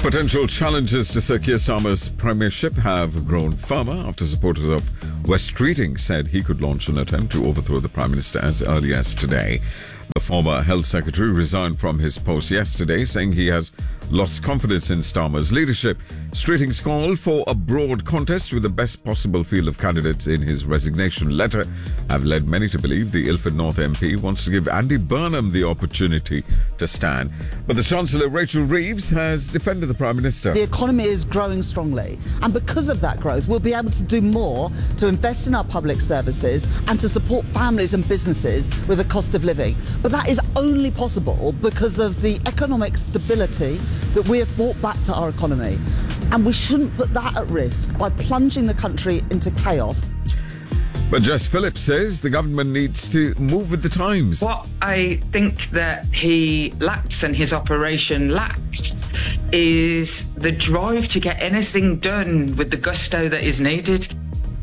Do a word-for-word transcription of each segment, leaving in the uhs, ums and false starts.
Potential challenges to Sir Keir Starmer's premiership have grown firmer after supporters of West Streeting said he could launch an attempt to overthrow the Prime Minister as early as today. The former Health Secretary resigned from his post yesterday, saying he has lost confidence in Starmer's leadership. Streeting's call for a broad contest with the best possible field of candidates in his resignation letter have led many to believe the Ilford North M P wants to give Andy Burnham the opportunity to stand. But the Chancellor, Rachel Reeves, has defended the Prime Minister. The economy is growing strongly, and because of that growth, we'll be able to do more to invest in our public services and to support families and businesses with the cost of living. But that is only possible because of the economic stability that we have brought back to our economy. And we shouldn't put that at risk by plunging the country into chaos. But Jess Phillips says the government needs to move with the times. What I think that he lacks and his operation lacks is the drive to get anything done with the gusto that is needed.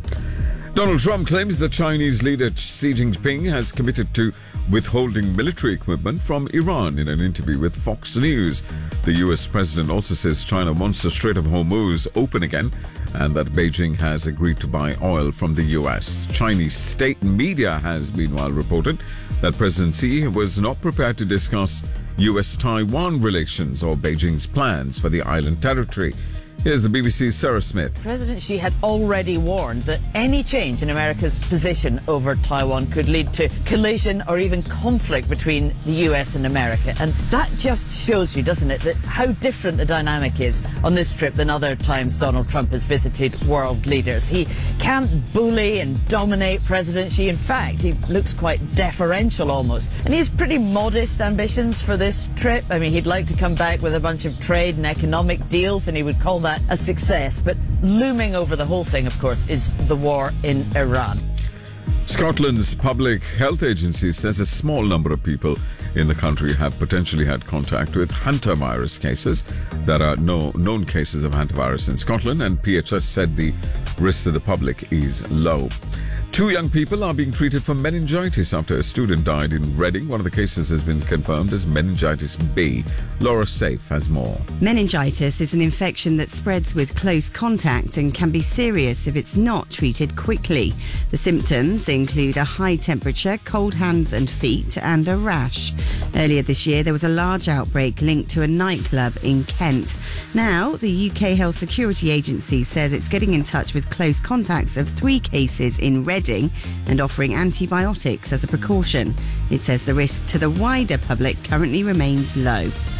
Donald Trump claims the Chinese leader Xi Jinping has committed to withholding military equipment from Iran in an interview with Fox News. The U S president also says China wants the Strait of Hormuz open again and that Beijing has agreed to buy oil from the U S. Chinese state media has meanwhile reported that President Xi was not prepared to discuss U S Taiwan relations or Beijing's plans for the island territory. Here's the B B C's Sarah Smith. President Xi had already warned that any change in America's position over Taiwan could lead to collision or even conflict between the U S and America. And that just shows you, doesn't it, that how different the dynamic is on this trip than other times Donald Trump has visited world leaders. He can't bully and dominate President Xi. In fact, he looks quite deferential almost. And he has pretty modest ambitions for this trip. I mean, he'd like to come back with a bunch of trade and economic deals, and he would call that a success. But looming over the whole thing, of course, is the war in Iran. Scotland's Public Health Agency says a small number of people in the country have potentially had contact with hantavirus cases. There are no known cases of hantavirus in Scotland, and P H S said the risk to the public is low. Two young people are being treated for meningitis after a student died in Reading. One of the cases has been confirmed as meningitis B. Laura Safe has more. Meningitis is an infection that spreads with close contact and can be serious if it's not treated quickly. The symptoms include a high temperature, cold hands and feet, and a rash. Earlier this year, there was a large outbreak linked to a nightclub in Kent. Now, the U K Health Security Agency says it's getting in touch with close contacts of three cases in Reading and offering antibiotics as a precaution. It says the risk to the wider public currently remains low.